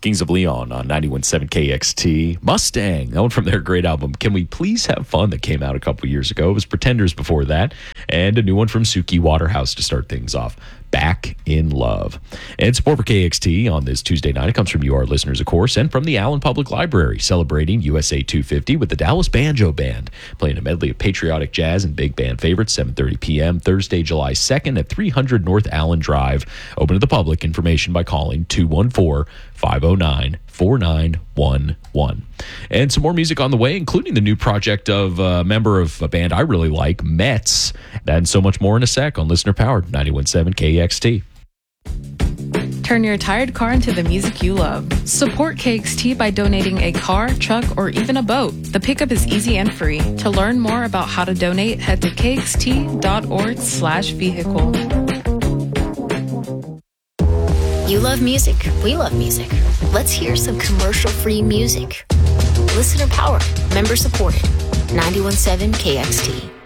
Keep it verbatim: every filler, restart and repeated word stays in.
Kings of Leon on ninety-one point seven K X T. Mustang, that one from their great album, Can We Please Have Fun, that came out a couple years ago. It was Pretenders before that. And a new one from Suki Waterhouse to start things off, Back in Love. And support for K X T on this Tuesday night. It comes from you, our listeners, of course, and from the Allen Public Library, celebrating U S A two fifty with the Dallas Banjo Band, playing a medley of patriotic jazz and big band favorites, seven thirty p.m. Thursday, July second at three hundred North Allen Drive. Open to the public. Information by calling two one four, five oh nine, four nine one one. And some more music on the way, including the new project of a member of a band I really like, Mets. That and so much more in a sec on Listener Powered ninety-one point seven K X T. Turn your tired car into the music you love. Support K X T by donating a car, truck, or even a boat. The pickup is easy and free. To learn more about how to donate, head to kxt.org slash vehicle. You love music. We love music. Let's hear some commercial-free music. Listener powered, member supported. ninety-one point seven K X T.